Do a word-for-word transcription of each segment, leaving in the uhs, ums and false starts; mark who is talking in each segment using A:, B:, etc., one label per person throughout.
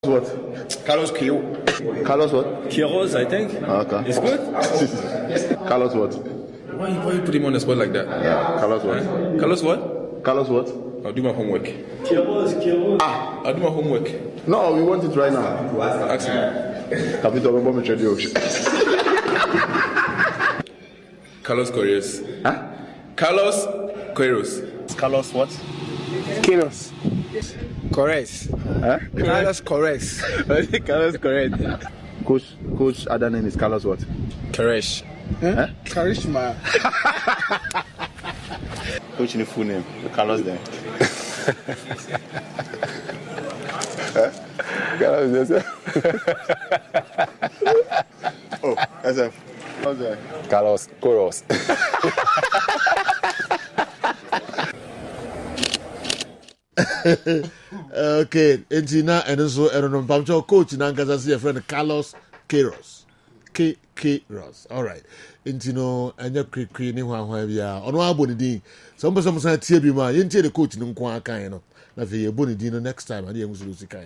A: What?
B: Carlos Queiroz.
A: Carlos what?
B: Queiroz, I think.
A: Ah, okay.
B: It's good.
A: Carlos what?
B: Why, why you put him on the spot like that?
A: Yeah. Carlos what?
B: Huh? Carlos what?
A: Carlos what?
B: I'll do my homework.
C: Queiroz, Queiroz.
A: Ah,
B: I'll do my homework.
A: no, we want it right now.
B: Ask him.
A: Capito, we want me to do it.
B: Carlos Queiroz.
A: Huh?
B: Carlos Queiroz.
C: Carlos what?
D: Queiroz. Correct.
A: Huh?
D: Carlos correct.
A: Carlos correct. Coach, coach, other name is Carlos what?
D: Koresh.
A: Huh?
D: Charisma.
A: Coach in the full name. Carlos there. Huh? Carlos there. Oh, S F. Carlos there.
D: Carlos Queiroz.
E: Okay, Entina and so I don't know. Coach in Ankaza, see a friend Carlos Queiroz. K. K. Ross. All right. Intino and your creek creamy one where we are on our bonny. Some person say Tibima, you tell the coach in Quaka, you know. Now, if you're bonny dinner next time, I didn't lose the kind.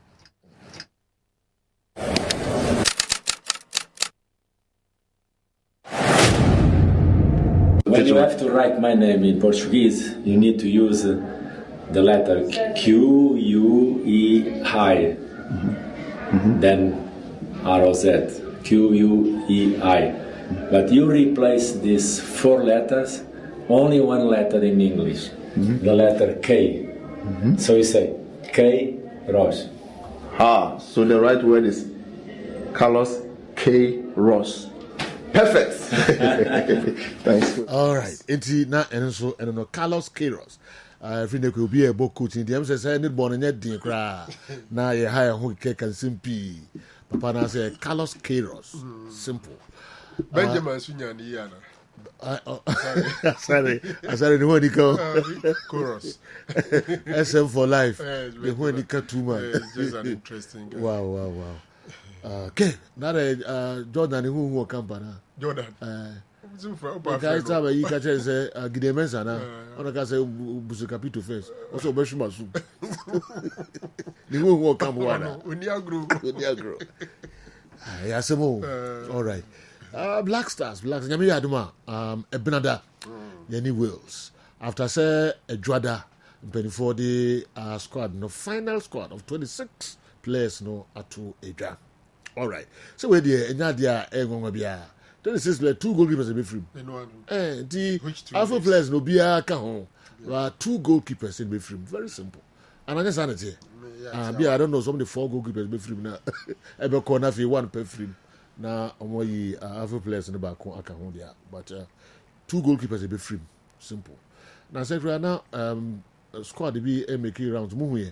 F: When you have to write my name in Portuguese, you need to use uh, the letter Q, U, E, I. Mm-hmm. Mm-hmm. Then R O Z. Q, U, E, I. But you replace these four letters, only one letter in English, mm-hmm. the letter K. Mm-hmm. So you say K, Ross.
A: Ah, so the right word is Carlos K. Ross. Perfect. Thanks.
E: All right. Enti na and so and no Carlos Queiroz. I think there could be a book coach in the M S I need born in yet din cry. Na ye hire who cake and simpi. Papa na say Carlos Queiroz. Simple.
G: Benjamin Sunyani
E: Yana. Sorry. I said the one he go.
G: Chorus.
E: S M for life.
G: The
E: one he cut too much.
G: It's just an interesting guy.
E: Wow, wow, wow. Okay, now uh, Jordan who will come now.
G: Jordan.
E: Uh, the guy time you catch say Gide Mensa na. On ka say busu capito first. Also Beshuma soup. The who will come one.
G: Oniagro.
E: Oniagro. Ah, yeah, Semo. All right. Uh, Black Stars, Black Stars. Nyami Aduma, um, Ebenada, Yenny Wills. After say Edwada, before the uh, squad, no final squad of twenty-six players, no atu Edwa. All right. So where the Enadia Egon Bia, twenty-six players, two goalkeepers in the free. Eh, the alpha players no Bia Kahon, two goalkeepers in the free. Very simple. And I just sanity. Ah, Bia, I don't know some of the four goalkeepers in the free now. Ebe corner for one per free. Now, I'm alpha players in the back Kahon there, but uh, two goalkeepers in the free. Simple. Now, say right now, um, squad be making rounds. Muhuye.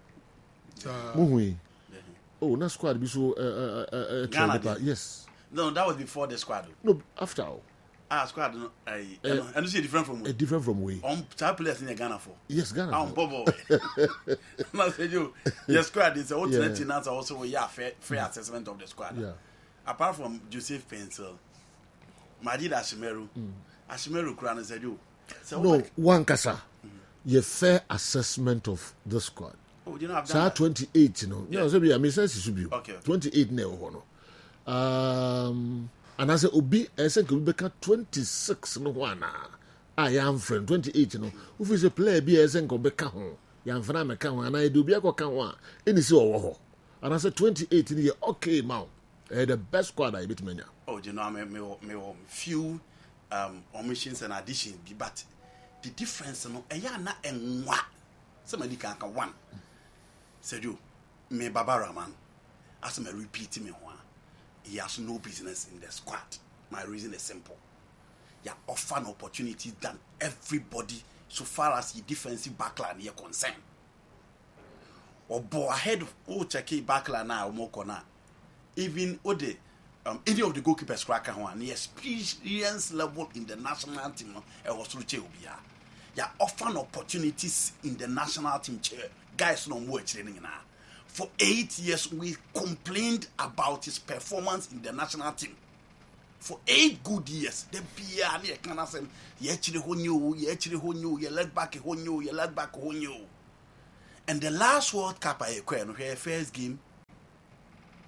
E: Muhuye. Oh, not squad be so uh uh uh
H: Ghana
E: uh yes.
H: No, that was before the squad.
E: No, after all.
H: Ah, squad no I uh, and you see different from
E: a different from way.
H: On top players in Ghana for.
E: Yes, Ghana.
H: On Bobo. Now say you your squad is alternate yeah. Answer also yeah fair fair mm. assessment of the squad.
E: Yeah.
H: Apart from Joseph Pencil, Majid Ashimeru, mm. Ashimeru Kran said you.
E: So no, what? One kasa. Mm. Your fair assessment of the squad.
H: Oh, you know, I've
E: done that. twenty-eight, you know. Yeah, yeah so be I mean sense should be.
H: Okay, okay.
E: twenty-eight no no. Um and I say obi I say could be twenty-six no one. I am friend twenty-eight you know. If is a player be I say could be ka ho. Ya mfana me ka ho and I do be ka ho. Any see owo ho. And I say twenty-eight in okay now. Uh, the best squad I beat mania.
H: Oh, you know I me me me few um omissions and additions but the difference no e ya na enwa. Somebody can ka one. Said you, me Baba Rahman, as me repeat me one, he has no business in the squad. My reason is simple. You offer an opportunity than everybody so far as the defensive backline is concerned. Or bo ahead of all checky backline now, Mokona. Even Ode, um, any of the goalkeepers crack one, the experience level in the national team, it was through Cheobia. You offer opportunities in the national team chair. Guys, no more training now. For eight years, we complained about his performance in the national team. For eight good years, the P R can say, "You actually who knew, you actually who knew, you let back who knew, you let back who knew." And the last World Cup I acquired, her first game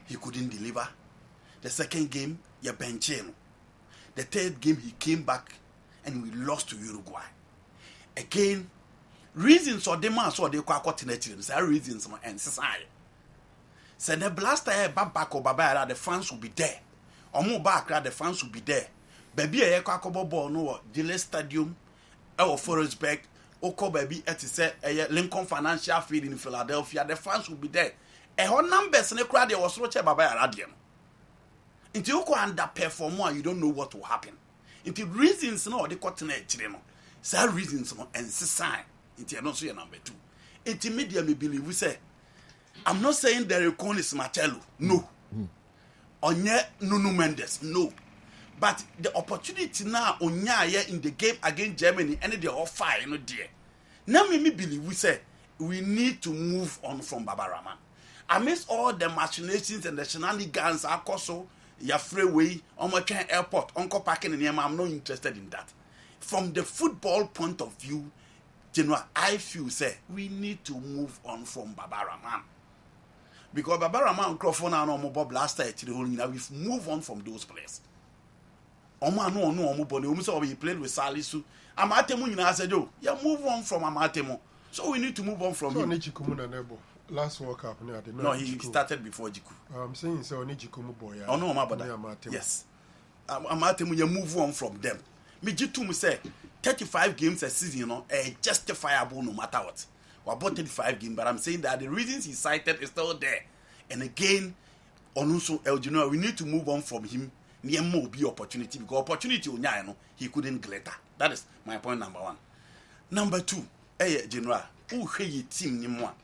H: he couldn't deliver. The second game, you bench him. The third game, he came back and we lost to Uruguay. Again, reasons or the man saw the coordinator, say reasons and society. Say the blaster back back or baba, the fans will be there. Or more back, the fans will be there. Baby, a Kakobo ball, no, Gillette Stadium, or Forestburg, Oko baby, at say a Lincoln Financial Field in Philadelphia, the fans will be there. A whole numbers in the crowd, there was watching Baba Radium. Until you go underperform more, you don't know what will happen. Until reasons, no, the coordinator, no. Say reasons, no, and sign. Until I don't see a number two. Until media may believe, we say, I'm not saying Derek Cohn is Marcelo, no. Onye Nuno Mendes, no. But the opportunity now Onya in the game against Germany and they all fire, you know, dear. Now me believe we say we need to move on from Baba Rahman. Amidst all the machinations and the shenanigans, Akoso, your freeway, Omochen Airport, Uncle Parking in Yama, I'm not interested in that. From the football point of view, General, I feel say we need to move on from Baba Rahman. Because Baba Rahman Crawford and Omo last year, we've moved on from those players. Oma no no omo boni omo say he played with Salisu. Amatemu nyina said, "Oh, yeah, move on from Amatemu." So we need to move on from
G: so
H: him.
G: Onijikumu na nebo last World Cup no ade
H: No, he started before Jiku.
G: I'm saying so Onijikumu boy.
H: Oh no, Amabada. Yes. Um, Amatemu you move on from them. Me Jitu say thirty-five games a season, you know, eh, justifiable no matter what. Or about thirty-five games, but I'm saying that the reasons he cited is still there. And again, Onuso El Genoa, we need to move on from him. Near more be opportunity because opportunity on no he couldn't glitter. That is my point number one. Number two, eh, General, who he team ni one.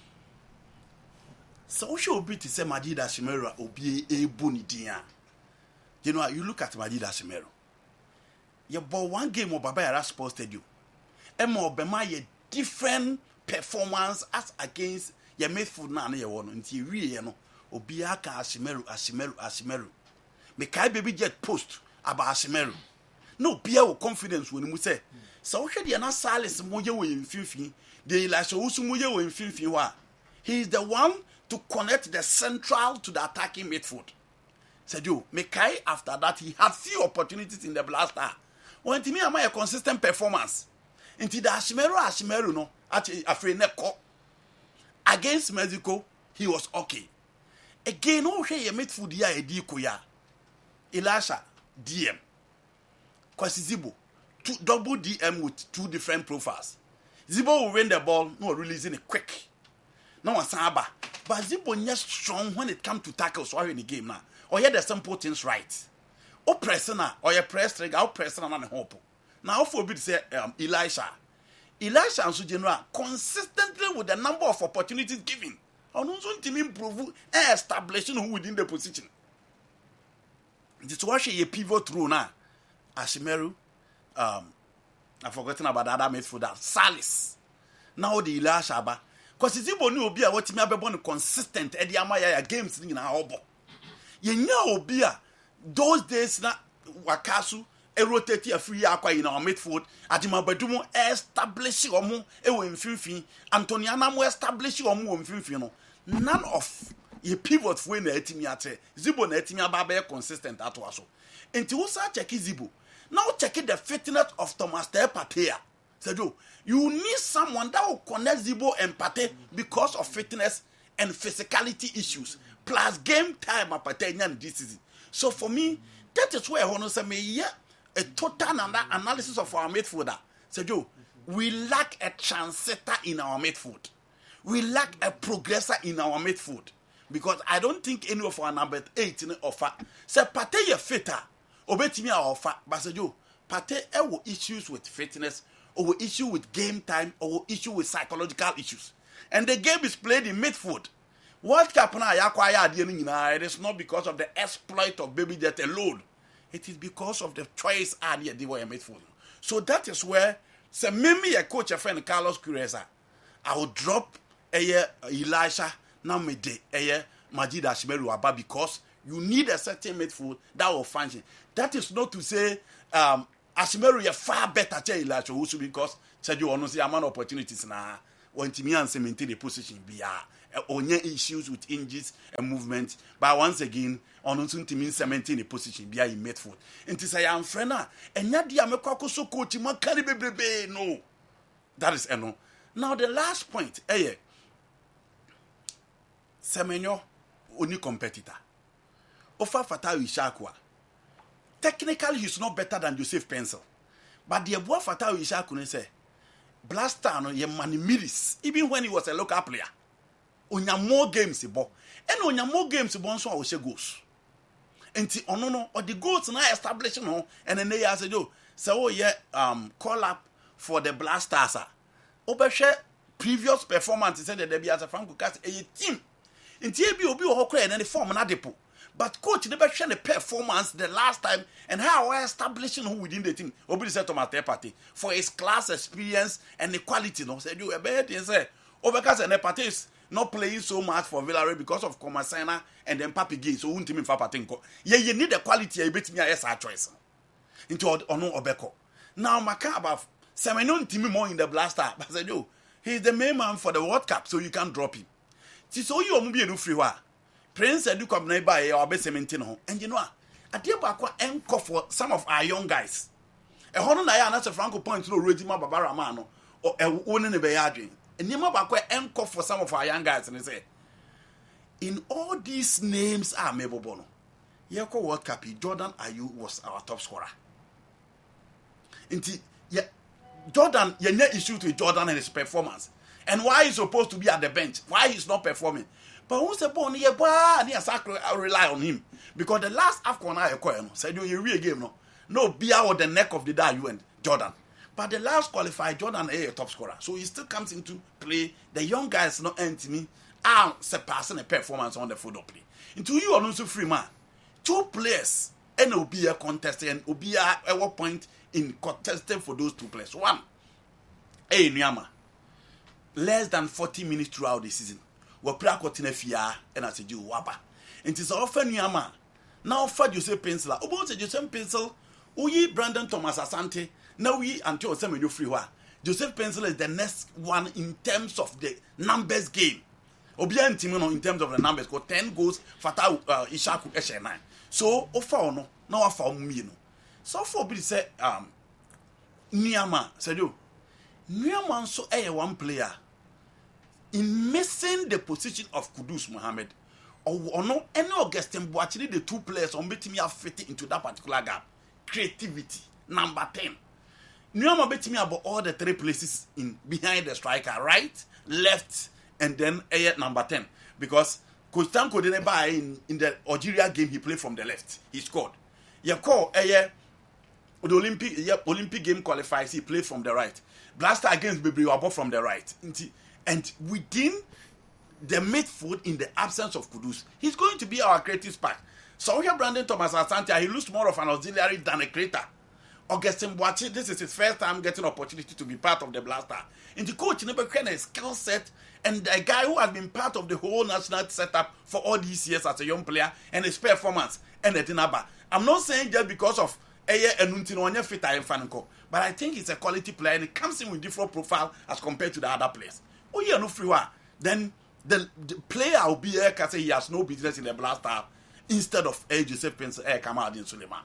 H: So we should be to say Madida Shimera obi a bonidia. General, you look at Madida Shimera. You bought one game of Baba Sports Stadium. Emo Bema ye different performance as against your midfield na na ye won until we ye no obi aka Ashimeru Ashimeru Ashimeru. Me kai baby jet post about Ashimeru. No beer with confidence when you say so we dey na Salis moye we mfimfin dey Elisha Usu moye we mfimfin wa. He is the one to connect the central to the attacking midfield. Said you me kai after that he had few opportunities in the blaster. When to me am a consistent performance. Until the Ashimeru Ashimeru no actually afraid neko against Mexico he was okay. Again no hey midfield ya edi koya. Elisha D M Kwasi Zibo two, double D M with two different profiles. Zibo will win the ball, no releasing it quick. No one saba. But Zibo is strong when it comes to tackles or in the game now. Or you the simple things right. O pressing or you press trigger, or pressing on the hope. Now for bit say um, Elisha. Elisha and so general consistently with the number of opportunities given. On also to improve and establishing who within the position. This was a pivot through now. Ashimeru, um, I've forgotten about the other midfielder that. Salis. Now the Elisha ba. Because it's even new beer what me be consistent Eddie Amaya games in our obo. You know beer those days na Wakasu e rotate a free aqua in our midfield. Adima Badumo establish omo e wo mfimfin. Antoniana mo establish omo mfimfin no. None of ye pivot for na etimi ate Zibo na etimi aba be consistent at waso enti wo sa check Zibo now check the fitness of Thomas Partey. Said you you need someone that will connect Zibo and Partey because of fitness and physicality issues plus game time Partey and this season. So for me that is where I want to say me yeah a total analysis of our midfielder. Said you we lack a transitor in our midfield. We lack a progressor in our midfield. Because I don't think any of our number eight in offer. Say Partey ye fitter. Obetimi a offer. But say yo, Partey have issues with fitness, or issue with game time, or issue with psychological issues. And the game is played in midfield. World Cup na yakwaya adi it is not because of the exploit of Baby Jet alone. It is because of the choice adi they were in midfield. So that is where say maybe a coach a friend Carlos Queiroz, I will drop a year Elisha. Now me de eye Majid Ashimeru aba because you need a certain midfield that will function. That is not to say um Ashimeru is far better than Elisha Usu because said you want to see amount opportunities na when Timi and maintain the position be onye issues with injuries and movement, but once again on unto team seventeen position be in midfield. And to say I'm friend and yet the America so coach man carry baby no. That is eno. Now the last point, eh Semenyo only competitor. Ofa Fatawu Ishakwa. Technically he's not better than Joseph Pencil. But the boy Fatawu Ishakwa say Blaster no ye mani miris even when he was a local player. Onya more games bo. And onya more games bo so a goals. Enti ono no or the goals na establish no and then they say yo say oh yeah um call up for the Blasters. Obehwe previous performance said that there be as a Franco cast a team. Enti e bi obi wo hokra and the form na depo. But coach never share the performance the last time and how I establishing who within the team. Obi said Thomas Tepati for his class experience and the quality. No said you a better and say Overcast and Tepati is not playing so much for Villarreal because of Comasena and then Papi Gay. So won't team in Fapatinko. Yeah, you need the quality. I bet me as a choice into Ono Obeko. Now Maka about Semenyo team more in the Blaster. But I said yo, he's the main man for the World Cup, so you can't drop him. So you won't be a free war. Prince Edu come nearby or be seventeen home. And you know, I dear Bakwa encore for some of our young guys. A honor na na Franco point no Regima Babara Mano or a one in the Bayadri. And Nima Bakwa encore for some of our young guys and they say, in all these names are Mebo Bono. Yeko World Cup, Jordan Ayew was our top scorer. Inti, yeah, Jordan, you need issues with Jordan and his performance. And why he's supposed to be at the bench? Why he's not performing? But who's the born here? I rely on him because the last AFCON I acquired said you real game no, no be out the neck of the day you and Jordan. But the last qualified Jordan a top scorer, so he still comes into play. The young guys not Anthony are surpassing a performance on the football play. Into you are also free man. Two players and will be a contest and will be at what point in contesting for those two players. One, a Nyama, less than forty minutes throughout the season. We play continue fear and I said you wapa. And it's often Nyama. Now for Joseph Pencil. About Joseph Pencil, we Brandon Thomas Asante. Now we until Semenyo free wa. Joseph Pencil is the next one in terms of the numbers game. Obian Timono in terms of the numbers got ten goals. Fatawu uh, Ishaku Eshe nine. So ofa no now ofa me no. So for be say um Nyama said you Nyama so a one player. In missing the position of Kudus Mohammed, or no, any Augustine actually the two players on betting are fitting into that particular gap. Creativity, number ten. Nyama bet me about all the three places in behind the striker, right, left, and then a number ten. Because Coach Tanko didn't buy in, in the Algeria game, he played from the left. He scored. You call a the Olympic yeah, Olympic game qualifies, he played from the right. Blaster against Baby Wabo from the right. And within the midfield, in the absence of Kudus, he's going to be our creative spark. So here, Brandon Thomas Asante, he looks more of an auxiliary than a creator. Augustine Boachi, this is his first time getting opportunity to be part of the Blaster. And the coach never created a skill set, and a guy who has been part of the whole national setup for all these years as a young player, and his performance, and the Tinaba. I'm not saying just because of Eye Enuntino Fita and Fanko, but I think he's a quality player, and it comes in with different profile as compared to the other players. Oh, yeah, no free one. Then the, the player will be here because he has no business in the Blaster instead of A. Joseph Pencil, A. Kamadin Suleiman.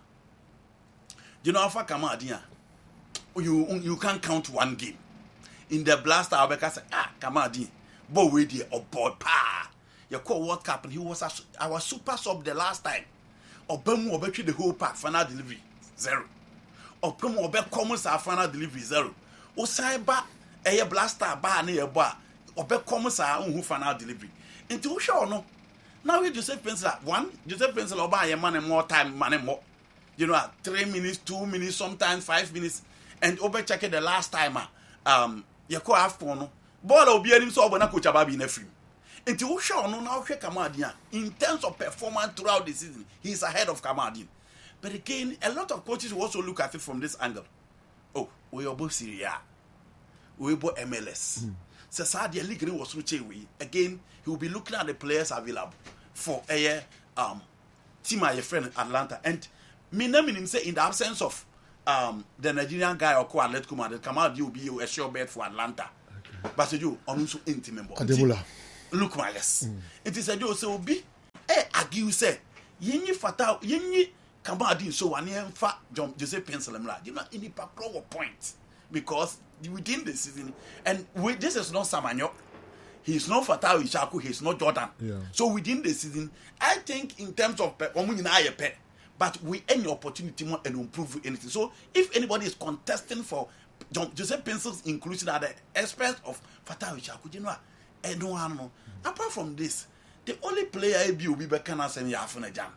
H: You know, for Kamadin, you you can't count one game. In the Blaster, I'll be say, ah, Kamadin, but we did, oh boy, pa. You call World Cup, and he was a, our super sub the last time. Obemu Obechi the whole pack, final delivery, zero. Obemu Obe commons our final delivery, zero. Osaiba. A Blaster bar near bar or back commons are who final delivery. Into show no. Now we Joseph Pencil one, Joseph Pencil or buy a money more time, money more. You know, three minutes, two minutes, sometimes five minutes, and over check it the last timer. Um, you call after no. Ball will be any so when I coach about in a film. Into show no now Kamadian. In terms of performance throughout the season, he's ahead of Kamadian. But again, a lot of coaches will also look at it from this angle. Oh, we are both Syria. We bought M L S. Mm. So Saudi League was switching we again. He will be looking at the players available for a um team my friend Atlanta. And me naming say in the absence of um the Nigerian guy or co-athlete command, come out you be a sure bet for Atlanta. Okay. But you on also intimate.
E: Ademula.
H: look malice. It is a do so be eh argue say yenyi fata yenyi Kabadi so one year fa John Jose Pencil you know any proper point because within the season and with, this is not Samanyo. He's not Fatau Ishaku, he's not Jordan.
E: Yeah.
H: So within the season, I think in terms of pe, but we any opportunity more and improve anything. So if anybody is contesting for John Joseph Pencil's inclusion at the expense of Fatau Ishaku, you know, I don't know. Apart from this, the only player I be will be Bekana Semi Afuna Jam.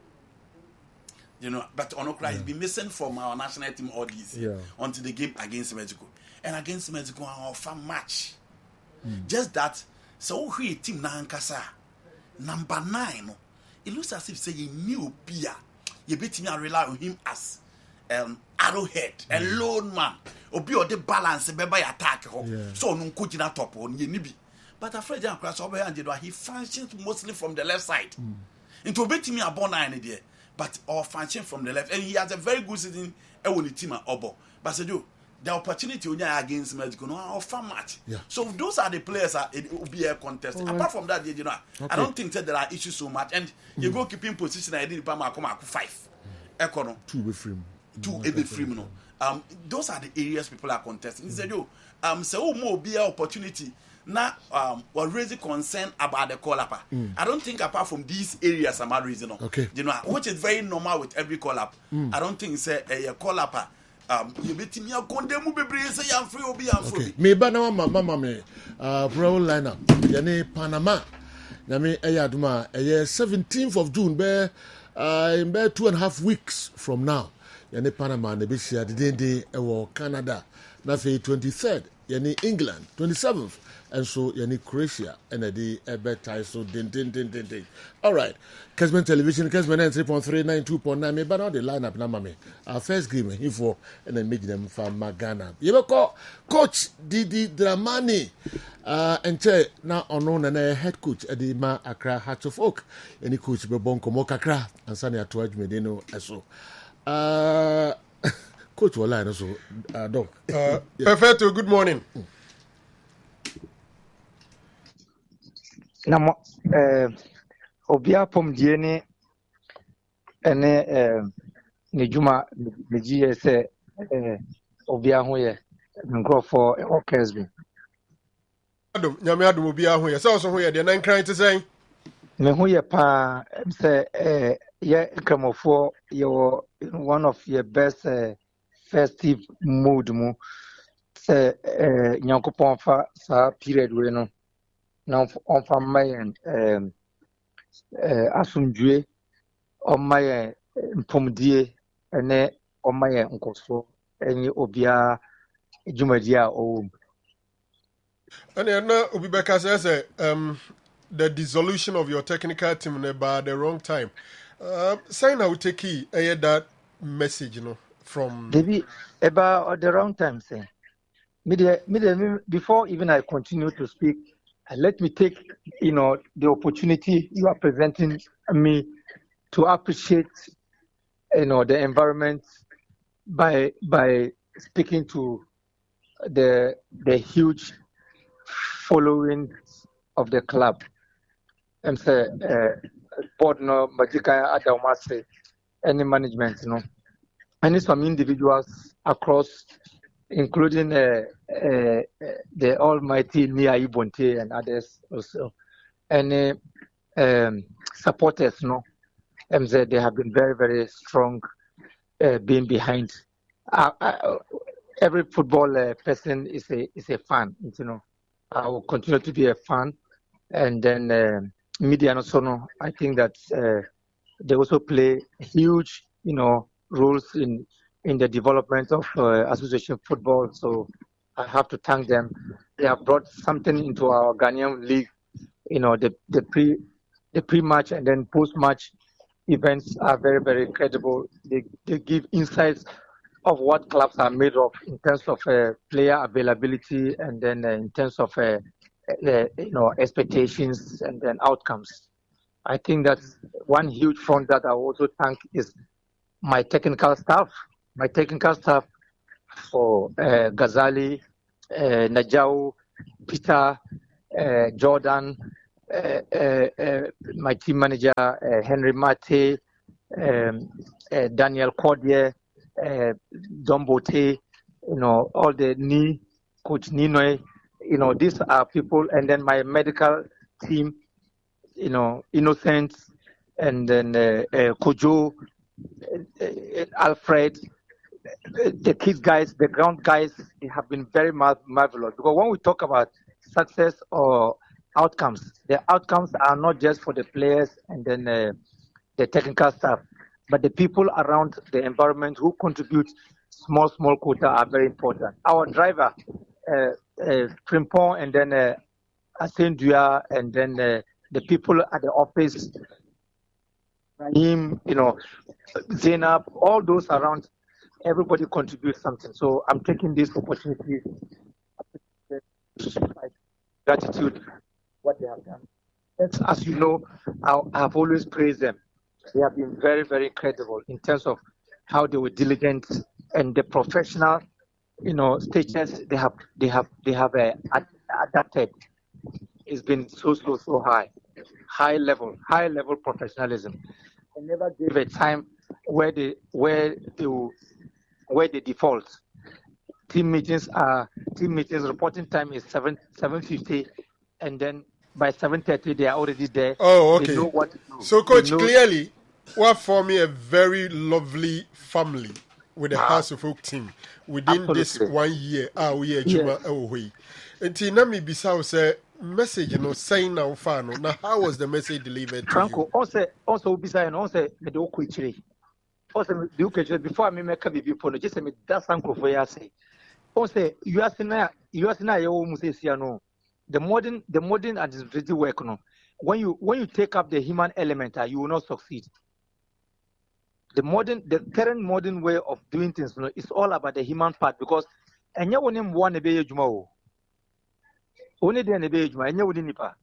H: You know, but Onokra yeah. has been missing from our national team all these
E: yeah.
H: until the game against Mexico. And against Mexico, our fun match. Mm. Just that, so we team na ankasa number nine. No, it looks as if say you knew Pia, you bet me rely on him as um arrowhead, mm. a lone man, obi or the balance be by attack. Yeah. So no coach na top on ye nibi. But afraid Jan Cross over and he functions mostly from the left side. Mm. Into bet me a born nine there, but all function from the left, and he has a very good season. I will team at Obo, but say do. The opportunity against Mexico, no, our fan match. Yeah. So those are the players. Are, it will be a contest. Right. Apart from that, you know, okay. I don't think that there are issues so much. And mm. you go keeping position. I didn't come out five. Econo
E: two be free.
H: Two be free. No. Um, those are the areas people are contesting. Instead, mm. um, so more be an opportunity. Now, um, we're raising concern about the call up. Mm. I don't think apart from these areas, I'm not reason.
E: Okay.
H: You know, which is very normal with every call up. Mm. I don't think say a call up. Um, you bet me a condemn be say I'm free or be I'm free.
E: Me bana mama mama me uh pro lineup. Yane Panama. Yame Eyaduma. Eye seventeenth of June. Be uh in be two and a half weeks from now. Yane Panama. Ne be share the day ewo Canada. Na fe twenty-third. Yane England. twenty-seventh. And so yani Croatia and the ebe tie so din din din din din. All right. Kesman Television, Kesman ninety-three point three, ninety-two point nine. Me but now the lineup na mame. Our first game info and then make them from Magana. You call Coach Didi Dramani. Uh and che na ono na head coach at the Ma Accra Hearts of Oak. Any coach be bon komo kakra and sani atuaj me deno eso. Uh Coach wala no so uh dog.
G: Uh yeah. Perfecto, good morning. Mm.
I: na mo eh obia pom die ne ene eh ne juma ne ji se eh obia ho ye nkrofo okesbi
G: adum nyame adum obia ho ye se so ho ye de nan kran te sen
I: me ho ye pa se eh ye kramofo ye one of your best uh, festive mood mu se eh nyankopon fa sa period we no now on from my um uh asumdue on my mpomdie ene on my nkoso enyi obia jumadia o
G: and na obi beka say um the dissolution of your technical team by the wrong time uh sign out take key that message you know from
I: maybe about the wrong time say media media before even I continue to speak. And let me take, you know, the opportunity you are presenting me to appreciate, you know, the environment by by speaking to the the huge following of the club. I'm saying, uh, board no, Majika Adamase, any management, you know, and some individuals across. Including uh, uh, the almighty Nia Ibonte and others also. And uh, um, supporters, no, M Z, they have been very, very strong uh, being behind. Uh, uh, every football uh, person is a is a fan, you know. I will continue to be a fan. And then uh, media also, no, I think that uh, they also play huge, you know, roles in in the development of uh, association football. So I have to thank them. They have brought something into our Ghanaian league. You know, the, the pre the pre-match and then post-match events are very, very credible. They, they give insights of what clubs are made of in terms of uh, player availability and then uh, in terms of uh, uh, you know expectations and then outcomes. I think that's one huge front that I also thank is my technical staff. My technical staff for uh, Ghazali, uh, Najau, Peter, uh, Jordan, uh, uh, uh, my team manager, uh, Henry Mate, um, uh, Daniel Cordier, uh, Don Bote, you know, all the knee, Coach Ninoy, you know, these are people, and then my medical team, you know, Innocent, and then uh, uh, Kojo, uh, uh, Alfred, uh, the kids guys, the ground guys, they have been very mar- marvelous. Because when we talk about success or outcomes, the outcomes are not just for the players and then uh, the technical staff, but the people around the environment who contribute small, small quota are very important. Our driver, uh, uh, Frimpong, and then uh, Asen Dua, and then uh, the people at the office, Rahim, you know, Zainab, all those around, everybody contributes something. So I'm taking this opportunity to gratitude what they have done. Yes, as you know, I, I have always praised them. They have been very, very credible in terms of how they were diligent and the professional, you know, stages they have, they have, they have uh, ad- adapted. It's been so, so, so high, high level, high level professionalism. I never gave a time where they, where they, where they default. Team meetings are team meetings. Reporting time is seven seven fifty, and then by seven thirty they are already there.
G: Oh, okay.
I: They know what to do.
G: So, coach,
I: know-
G: clearly, we're forming a very lovely family with the House of Oak team within
I: Absolutely.
G: this one year. Ah, we are Juma away. And Tinami Bissau say message, you know, saying now, Fano. Now, how was the message delivered to
I: Franco,
G: you?
I: also, also, beside and also, me do quickly. Also, do quickly before I make a baby for just me that's Franco for you say. Also, you are saying, you are saying, you almost say, no. The modern, the modern administrative work, no. When you when you take up the human element, you will not succeed. The modern, the current modern way of doing things, you know, is all about the human part because and you want him one a be juma. Only then a be juma, and you wouldn't nipa.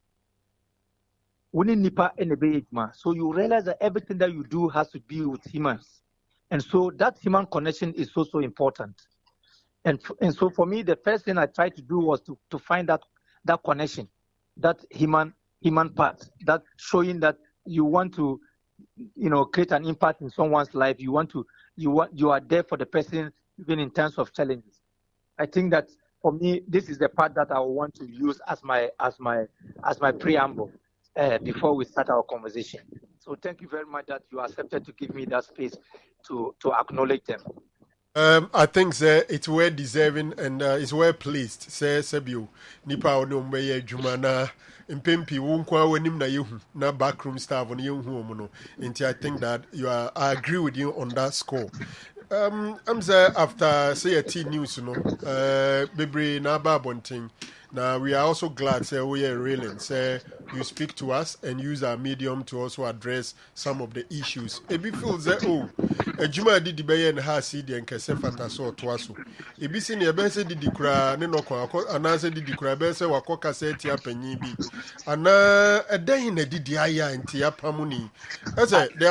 I: Only nipa and a be juma. So you realize that everything that you do has to be with humans, and so that human connection is so so important. And f- and so for me, the first thing I tried to do was to, to find that that connection, that human human part, that showing that you want to, you know, create an impact in someone's life. You want to, you want, you are there for the person, even in terms of challenges. I think that for me, this is the part that I want to use as my as my as my preamble uh, before we start our conversation. So thank you very much that you accepted to give me that space to to acknowledge them.
G: Um, I think sir, it's well deserving and uh, it's well pleased. Say Sebio, Nipa Onombe Jumana, Impempi, Wunkwa, Wenim na Yehu, na backroom staff on Yehu Mono. And I think that you are, I agree with you on that score. Um, I'm say after say a T news, you know, uh, Bebre na Babonting. Now we are also glad say we are reeling. Say you speak to us and use our medium to also address some of the issues. Ebi feel say oh, a Juma did the bayan has see the enkese fantaso twaso. Ebi si ne ebe se didi kura ne no kwa ana se didi kura ebe se wako kaseti ya penyi bi. Ana edan na didi aya nti ya pamuni. Ese